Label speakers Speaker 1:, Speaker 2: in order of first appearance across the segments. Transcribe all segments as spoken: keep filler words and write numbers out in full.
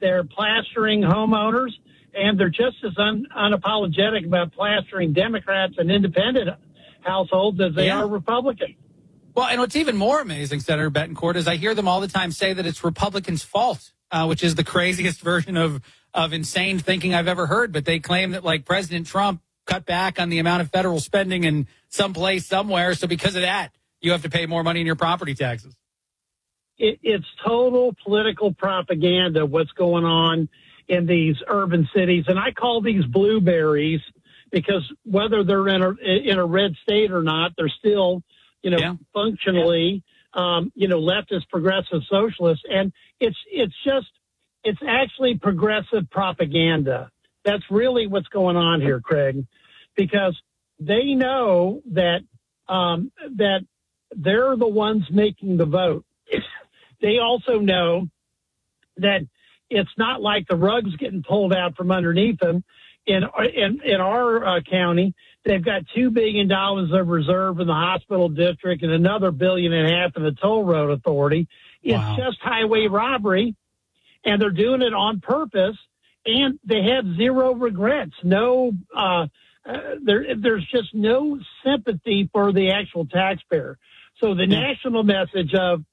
Speaker 1: they're plastering homeowners, and they're just as un, unapologetic about plastering Democrats and independent households as they yeah. are Republicans.
Speaker 2: Well, and what's even more amazing, Senator Betancourt, is I hear them all the time say that it's Republicans' fault, uh, which is the craziest version of, of insane thinking I've ever heard. But they claim that, like, President Trump cut back on the amount of federal spending in some place somewhere, so because of that, you have to pay more money in your property taxes.
Speaker 1: It, it's total political propaganda, what's going on in these urban cities. And I call these blueberries because whether they're in a, in a red state or not, they're still, you know, yeah. functionally, yeah. um, you know, leftist, progressive, socialist. And it's, it's just, it's actually progressive propaganda. That's really what's going on here, Craig, because they know that, um, that they're the ones making the vote. They also know that it's not like the rug's getting pulled out from underneath them. In in, in our uh, county, they've got two billion dollars of reserve in the hospital district and another billion and a half in the toll road authority. It's wow. just highway robbery, and they're doing it on purpose, and they have zero regrets. No, uh, uh, there, there's just no sympathy for the actual taxpayer. So the yeah. national message of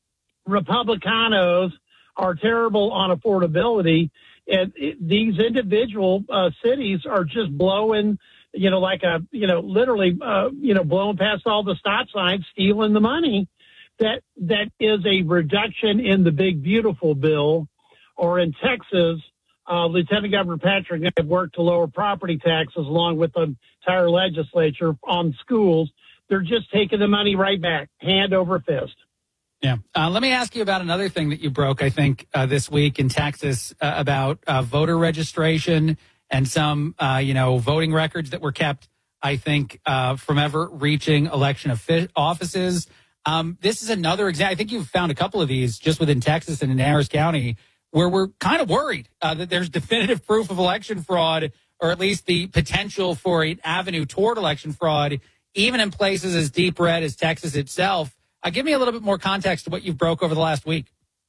Speaker 1: Republicanos are terrible on affordability, and it, these individual uh, cities are just blowing, you know, like a, you know, literally, uh, you know, blowing past all the stop signs, stealing the money. That that is a reduction in the big beautiful bill, or in Texas, uh, Lieutenant Governor Patrick and I have worked to lower property taxes along with the entire legislature on schools. They're just taking the money right back, hand over fist.
Speaker 2: Yeah. Uh, let me ask you about another thing that you broke, I think, uh, this week in Texas uh, about uh, voter registration and some, uh, you know, voting records that were kept, I think, uh, from ever reaching election offi- offices. Um, this is another example. I think you've found a couple of these just within Texas and in Harris County where we're kind of worried uh, that there's definitive proof of election fraud, or at least the potential for an avenue toward election fraud, even in places as deep red as Texas itself. Uh, give me a little bit more context to what you've broke over the last week.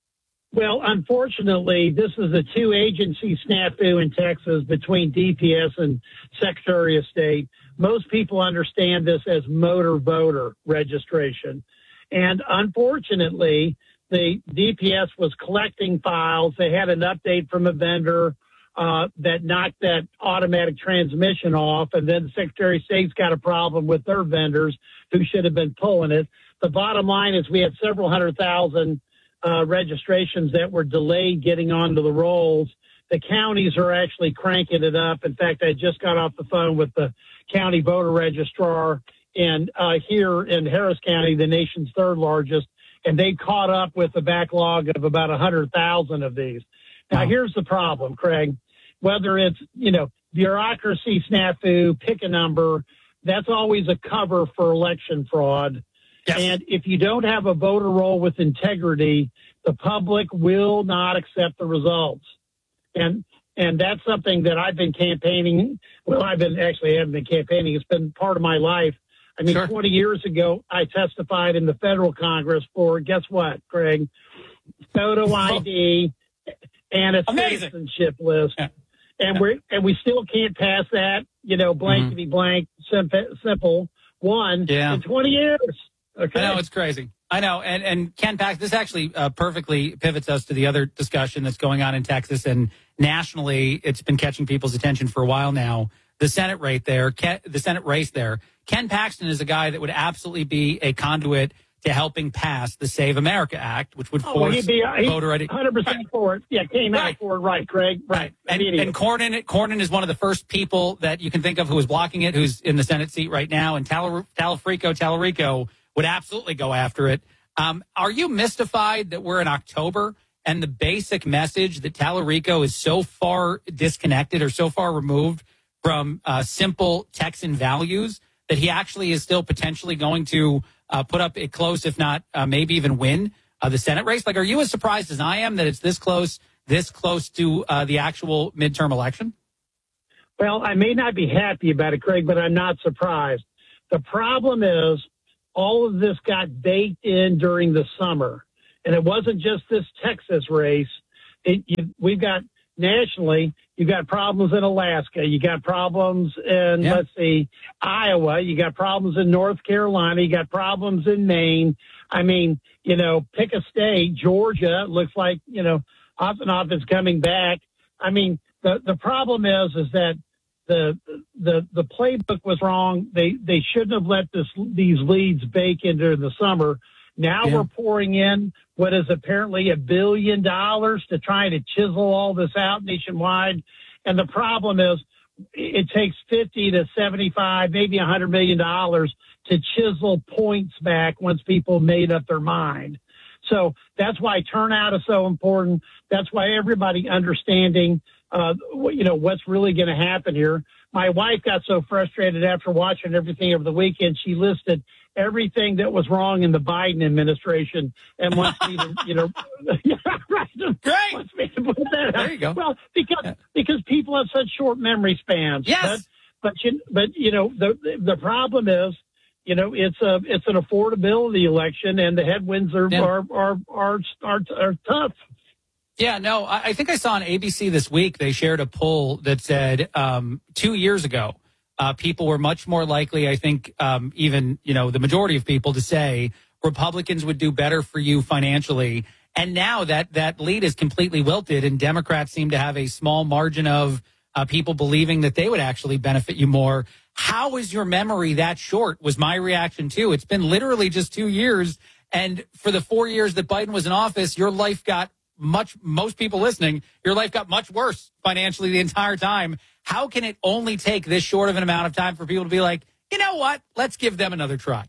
Speaker 1: Well, unfortunately, this is a two-agency snafu in Texas between D P S and Secretary of State. Most people understand this as motor voter registration. And unfortunately, the D P S was collecting files. They had an update from a vendor uh, that knocked that automatic transmission off, and then the Secretary of State's got a problem with their vendors who should have been pulling it. The bottom line is we had several hundred thousand uh, registrations that were delayed getting onto the rolls. The counties are actually cranking it up. In fact, I just got off the phone with the county voter registrar in uh, here in Harris County, the nation's third largest, and they caught up with a backlog of about one hundred thousand of these. Now, wow. Here's the problem, Craig. Whether it's, you know, bureaucracy snafu, pick a number, that's always a cover for election fraud. Yes. And if you don't have a voter roll with integrity, the public will not accept the results. And and that's something that I've been campaigning. Well, I've been actually haven't been campaigning. It's been part of my life. I mean, sure. twenty years ago, I testified in the federal Congress for, guess what, Craig? Photo I D and a Amazing. Citizenship list. Yeah. And yeah. we and we still can't pass that, you know, blankety mm-hmm. blank, simple, simple one yeah. in twenty years. Okay.
Speaker 2: I know, it's crazy. I know. And, and Ken Paxton, this actually uh, perfectly pivots us to the other discussion that's going on in Texas, and nationally, it's been catching people's attention for a while now. The Senate race there, Ken, the Senate race there. Ken Paxton is a guy that would absolutely be a conduit to helping pass the Save America Act, which would force oh, he'd be, he'd voter I D.
Speaker 1: one hundred percent right. for it. Yeah, came out right. for it. Right, Craig. Right. right.
Speaker 2: And, and Cornyn, Cornyn is one of the first people that you can think of who is blocking it, who's in the Senate seat right now. And Tal- Talarico, Talarico would absolutely go after it. Um, are you mystified that we're in October and the basic message that Talarico is so far disconnected or so far removed from uh, simple Texan values that he actually is still potentially going to uh, put up a close, if not uh, maybe even win uh, the Senate race? Like, are you as surprised as I am that it's this close, this close to uh, the actual midterm election?
Speaker 1: Well, I may not be happy about it, Craig, but I'm not surprised. The problem is all of this got baked in during the summer. And it wasn't just this Texas race. it, you, we've got nationally, you've got problems in Alaska. You got problems in,
Speaker 2: yeah.
Speaker 1: let's see, Iowa. You got problems in North Carolina. You got problems in Maine. I mean, you know, pick a state. Georgia looks like, you know, off and off is coming back. I mean, the, the problem is, is that the, the, the playbook was wrong. They, they shouldn't have let this, these leads bake into the summer. Now yeah. we're pouring in what is apparently a billion dollars to try to chisel all this out nationwide. And the problem is it takes fifty to seventy-five, maybe a hundred million dollars to chisel points back once people made up their mind. So that's why turnout is so important. That's why everybody understanding, uh, you know, what's really going to happen here. My wife got so frustrated after watching everything over the weekend. She listed everything that was wrong in the Biden administration and wants me to, you know, yeah, right.
Speaker 2: Great.
Speaker 1: Wants me to put that out.
Speaker 2: There you go.
Speaker 1: Well, because,
Speaker 2: yeah.
Speaker 1: because people have such short memory spans.
Speaker 2: Yes.
Speaker 1: But, but you, but, you know, the, the problem is, you know, it's a, it's an affordability election and the headwinds are, yeah. are, are, are, are, are tough.
Speaker 2: Yeah, no, I think I saw on A B C this week, they shared a poll that said um, two years ago, uh, people were much more likely, I think, um, even, you know, the majority of people to say Republicans would do better for you financially. And now that that lead is completely wilted and Democrats seem to have a small margin of uh, people believing that they would actually benefit you more. How is your memory that short was my reaction, too. It's been literally just two years. And for the four years that Biden was in office, your life got much, most people listening, your life got much worse financially the entire time. How can it only take this short of an amount of time for people to be like, you know what, let's give them another try?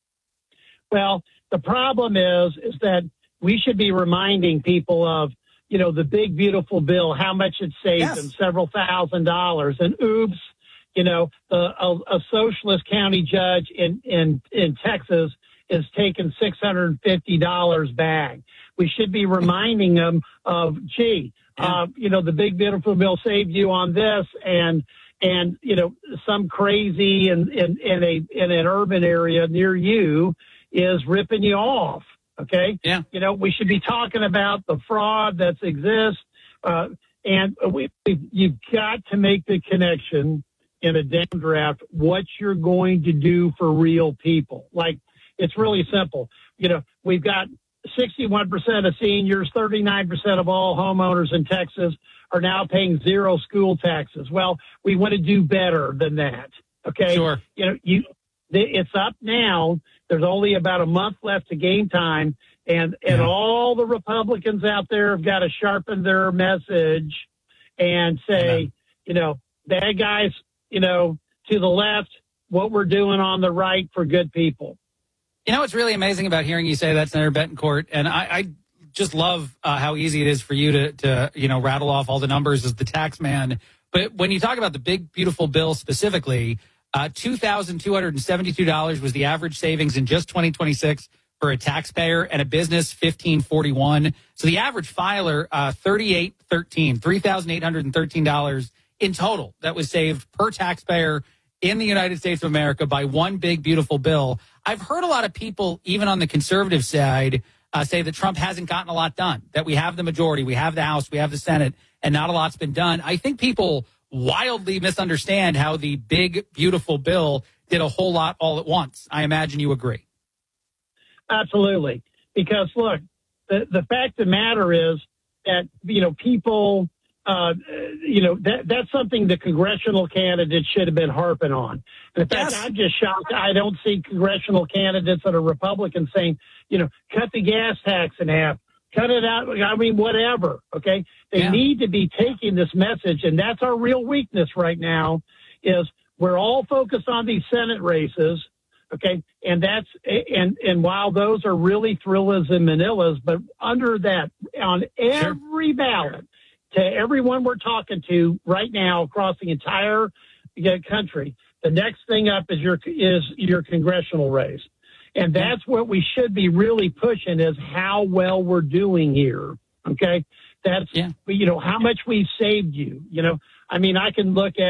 Speaker 1: Well, the problem is, is that we should be reminding people of, you know, the big, beautiful bill, how much it saved yes. them, several thousand dollars. And oops, you know, the, a, a socialist county judge in, in, in Texas is taking six hundred fifty dollars back. We should be reminding them of, gee, uh, you know, the big, beautiful bill saved you on this. And, and, you know, some crazy in, in, in a, in an urban area near you is ripping you off. Okay.
Speaker 2: Yeah.
Speaker 1: You know, we should be talking about the fraud that exists. Uh, and we, we, you've got to make the connection in a damn draft, what you're going to do for real people. Like, it's really simple. You know, we've got sixty-one percent of seniors, thirty-nine percent of all homeowners in Texas are now paying zero school taxes. Well, we want to do better than that. Okay.
Speaker 2: Sure.
Speaker 1: You know, you, it's up now. There's only about a month left to game time. And, and yeah. all the Republicans out there have got to sharpen their message and say, yeah. you know, bad guys, you know, to the left, what we're doing on the right for good people.
Speaker 2: You know what's really amazing about hearing you say that, Senator Betancourt, and I, I just love uh, how easy it is for you to, to, you know, rattle off all the numbers as the tax man. But when you talk about the big, beautiful bill specifically, uh, two thousand two hundred seventy-two dollars was the average savings in just twenty twenty-six for a taxpayer, and a business fifteen forty-one. So the average filer, uh, thirty-eight thirteen, three thousand eight hundred thirteen dollars in total that was saved per taxpayer in the United States of America by one big, beautiful bill. I've heard a lot of people, even on the conservative side, uh, say that Trump hasn't gotten a lot done, that we have the majority, we have the House, we have the Senate, and not a lot's been done. I think people wildly misunderstand how the big, beautiful bill did a whole lot all at once. I imagine you agree.
Speaker 1: Absolutely. Because, look, the, the fact of the matter is that, you know, people... Uh, you know, that that's something the congressional candidates should have been harping on. In fact, yes. I'm just shocked. I don't see congressional candidates that are Republicans saying, you know, cut the gas tax in half, cut it out. I mean, whatever. Okay. They yeah. need to be taking this message. And that's our real weakness right now is we're all focused on these Senate races. Okay. And that's, and, and while those are really thrillers and manillas, but under that, on every sure. ballot, to everyone we're talking to right now across the entire country, the next thing up is your is your congressional race. And that's what we should be really pushing is how well we're doing here. Okay. That's, yeah. you know, how much we've saved you. You know, I mean, I can look at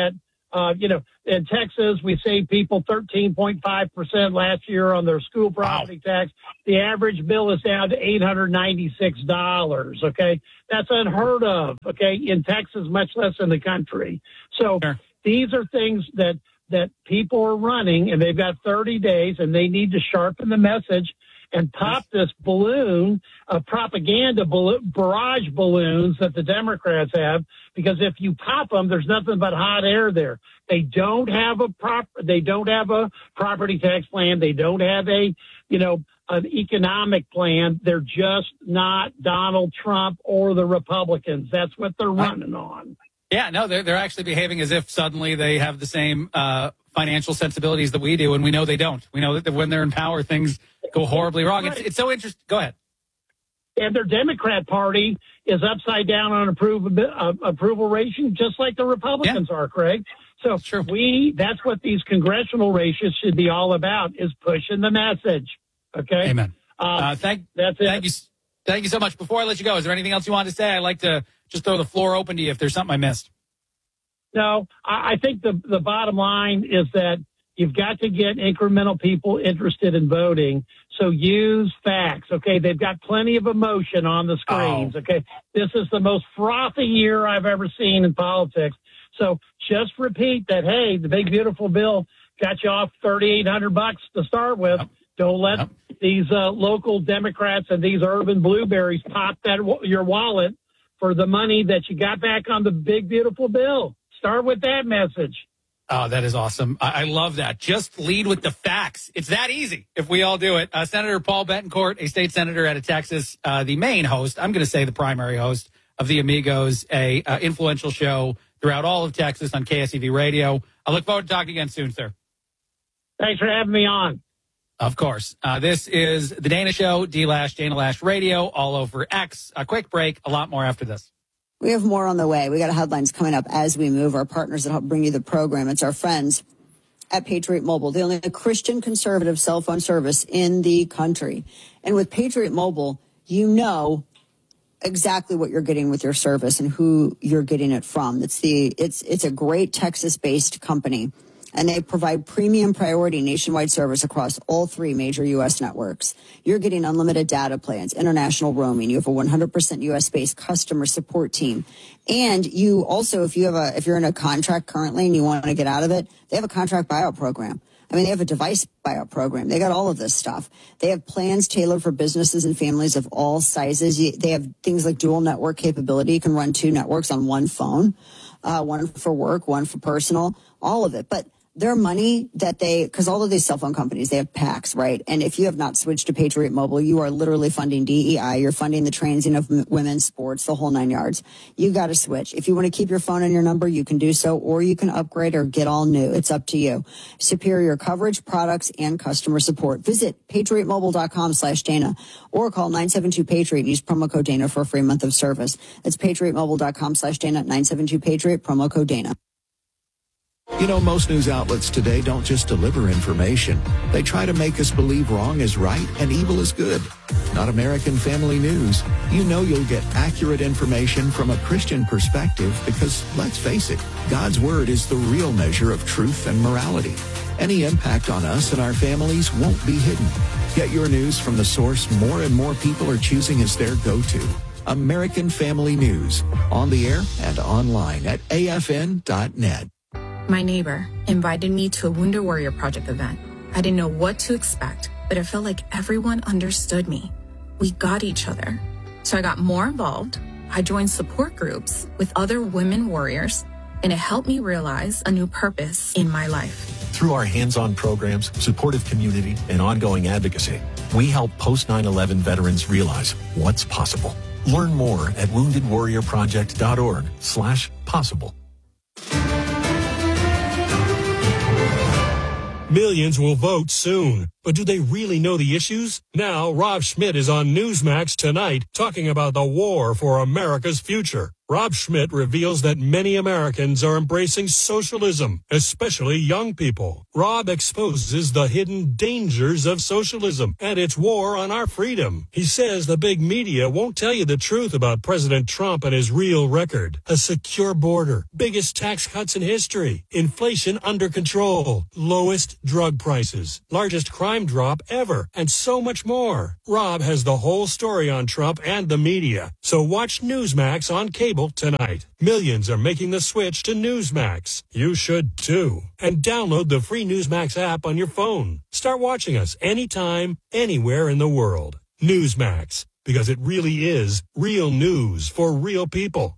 Speaker 1: Uh, you know, in Texas, we saved people thirteen point five percent last year on their school property wow. tax. The average bill is down to eight hundred ninety-six dollars. Okay. That's unheard of. Okay. In Texas, much less in the country. So sure. These are things that, that people are running, and they've got thirty days, and they need to sharpen the message and pop this balloon of propaganda ballo- barrage balloons that the Democrats have, because if you pop them, there's nothing but hot air there. They don't have a prop, they don't have a property tax plan. They don't have a, you know, an economic plan. They're just not Donald Trump or the Republicans. That's what they're running on.
Speaker 2: Yeah, no, they're, they're actually behaving as if suddenly they have the same uh, financial sensibilities that we do, and we know they don't. We know that when they're in power, things go horribly wrong. Right. It's, it's so interesting. Go ahead.
Speaker 1: And their Democrat Party is upside down on approval, uh, approval rating, just like the Republicans yeah. are, Craig. So sure. we that's what these congressional races should be all about, is pushing the message. Okay?
Speaker 2: Amen.
Speaker 1: Um,
Speaker 2: uh, thank,
Speaker 1: that's it.
Speaker 2: Thank you, thank you so much. Before I let you go, is there anything else you wanted to say? I'd like to just throw the floor open to you if there's something I missed.
Speaker 1: No, I, I think the, the bottom line is that you've got to get incremental people interested in voting. So use facts. Okay. They've got plenty of emotion on the screens. Oh. Okay. This is the most frothy year I've ever seen in politics. So just repeat that. Hey, the big, beautiful bill got you off thirty-eight hundred bucks to start with. Yep. Don't let yep. these uh, local Democrats and these urban blueberries pop that your wallet for the money that you got back on the big, beautiful bill. Start with that message.
Speaker 2: Oh, that is awesome. I, I love that. Just lead with the facts. It's that easy if we all do it. Uh, Senator Paul Bettencourt, a state senator out of Texas, uh, the main host, I'm going to say the primary host of the Amigos, a uh, influential show throughout all of Texas on K S E V Radio. I look forward to talking again soon, sir.
Speaker 1: Thanks for having me on.
Speaker 2: Of course. Uh, this is The Dana Show, D-Lash, Dana Lash Radio, all over X. A quick break, a lot more after this.
Speaker 3: We have more on the way. We got headlines coming up as we move. Our partners that help bring you the program. It's our friends at Patriot Mobile, the only Christian conservative cell phone service in the country. And with Patriot Mobile, you know exactly what you're getting with your service and who you're getting it from. It's the it's it's a great Texas-based company, and they provide premium priority nationwide service across all three major U S networks. You're getting unlimited data plans, international roaming. You have a one hundred percent U S-based customer support team. And you also, if you have a, if you're in a contract currently and you want to get out of it, they have a contract buyout program. I mean, they have a device buyout program. They got all of this stuff. They have plans tailored for businesses and families of all sizes. They have things like dual network capability. You can run two networks on one phone, uh, one for work, one for personal, all of it. But their money that they, because all of these cell phone companies, they have packs, right? And if you have not switched to Patriot Mobile, you are literally funding D E I. You're funding the transing of m- women's sports, the whole nine yards. You got to switch. If you want to keep your phone and your number, you can do so, or you can upgrade or get all new. It's up to you. Superior coverage, products, and customer support. Visit patriotmobile.com slash Dana or call nine seven two Patriot and use promo code Dana for a free month of service. That's patriotmobile.com slash Dana, nine seven two Patriot, promo code Dana.
Speaker 4: You know, most news outlets today don't just deliver information. They try to make us believe wrong is right and evil is good. Not American Family News. You know you'll get accurate information from a Christian perspective because, let's face it, God's Word is the real measure of truth and morality. Any impact on us and our families won't be hidden. Get your news from the source more and more people are choosing as their go-to. American Family News. On the air and online at A F N dot net.
Speaker 5: My neighbor invited me to a Wounded Warrior Project event. I didn't know what to expect, but it felt like everyone understood me. We got each other. So I got more involved. I joined support groups with other women warriors, and it helped me realize a new purpose in my life.
Speaker 6: Through our hands-on programs, supportive community, and ongoing advocacy, we help post nine eleven veterans realize what's possible. Learn more at woundedwarriorproject.org slash possible.
Speaker 7: Millions will vote soon. But do they really know the issues? Now, Rob Schmidt is on Newsmax tonight talking about the war for America's future. Rob Schmidt reveals that many Americans are embracing socialism, especially young people. Rob exposes the hidden dangers of socialism and its war on our freedom. He says the big media won't tell you the truth about President Trump and his real record. A secure border, biggest tax cuts in history, inflation under control, lowest drug prices, largest crime drop ever, and so much more. Rob has the whole story on Trump and the media. So watch Newsmax on cable tonight. Millions are making the switch to Newsmax. You should too. And download the free Newsmax app on your phone. Start watching us anytime, anywhere in the world. Newsmax, because it really is real news for real people.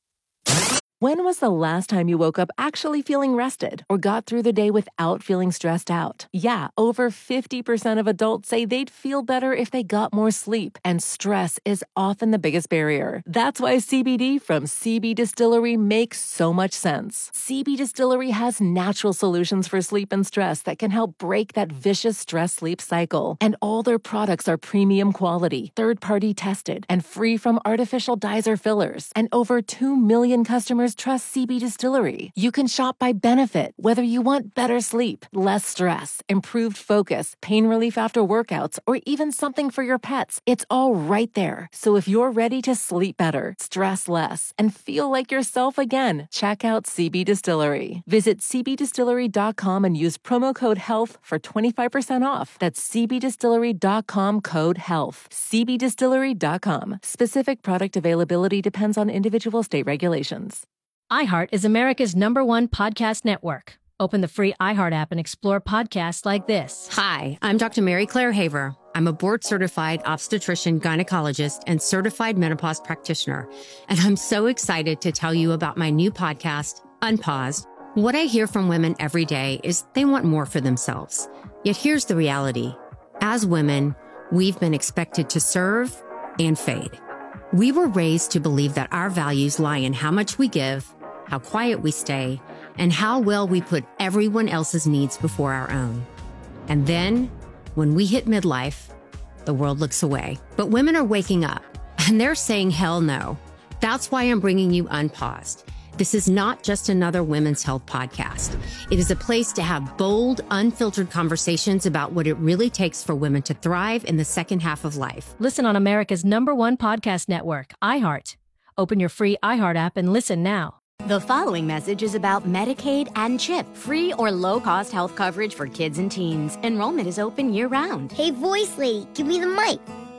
Speaker 8: When was the last time you woke up actually feeling rested or got through the day without feeling stressed out? Yeah, over fifty percent of adults say they'd feel better if they got more sleep, and stress is often the biggest barrier. That's why C B D from C B Distillery makes so much sense. C B Distillery has natural solutions for sleep and stress that can help break that vicious stress-sleep cycle. And all their products are premium quality, third-party tested, and free from artificial dyes or fillers. And over two million customers trust C B Distillery. You can shop by benefit, whether you want better sleep, less stress, improved focus, pain relief after workouts, or even something for your pets. It's all right there. So if you're ready to sleep better, stress less, and feel like yourself again, check out C B Distillery. Visit c b distillery dot com and use promo code HEALTH for twenty-five percent off. That's c b distillery dot com code HEALTH. c b distillery dot com. Specific product availability depends on individual state regulations.
Speaker 9: iHeart is America's number one podcast network. Open the free iHeart app and explore podcasts like this.
Speaker 10: Hi, I'm Doctor Mary Claire Haver. I'm a board-certified obstetrician, gynecologist, and certified menopause practitioner. And I'm so excited to tell you about my new podcast, Unpaused. What I hear from women every day is they want more for themselves. Yet here's the reality. As women, we've been expected to serve and fade. We were raised to believe that our values lie in how much we give, how quiet we stay, and how well we put everyone else's needs before our own. And then, when we hit midlife, the world looks away. But women are waking up, and they're saying hell no. That's why I'm bringing you Unpaused. This is not just another women's health podcast. It is a place to have bold, unfiltered conversations about what it really takes for women to thrive in the second half of life.
Speaker 9: Listen on America's number one podcast network, iHeart. Open your free iHeart app and listen now.
Speaker 11: The following message is about Medicaid and CHIP, free or low-cost health coverage for kids and teens. Enrollment is open year-round.
Speaker 12: Hey, voice lady, give me the mic.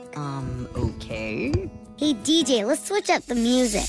Speaker 11: Um, okay.
Speaker 12: Hey, D J, let's switch up the music.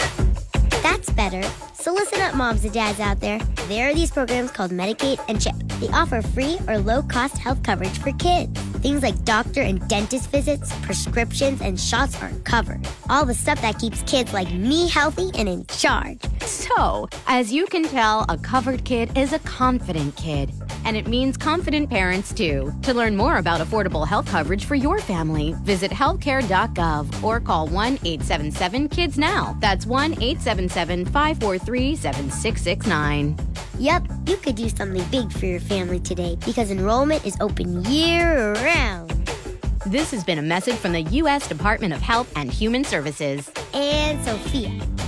Speaker 12: That's better. So listen up, moms and dads out there. There are these programs called Medicaid and CHIP. They offer free or low-cost health coverage for kids. Things like doctor and dentist visits, prescriptions, and shots are covered. All the stuff that keeps kids like me healthy and in charge.
Speaker 11: So, as you can tell, a covered kid is a confident kid. And it means confident parents, too. To learn more about affordable health coverage for your family, visit healthcare dot gov or call one eight seven seven kids now. That's one eight seven seven, five four three, seven six six nine.
Speaker 12: Yep, you could do something big for your family today because enrollment is open year-round.
Speaker 11: This has been a message from the U S Department of Health and Human Services.
Speaker 12: And Sophia.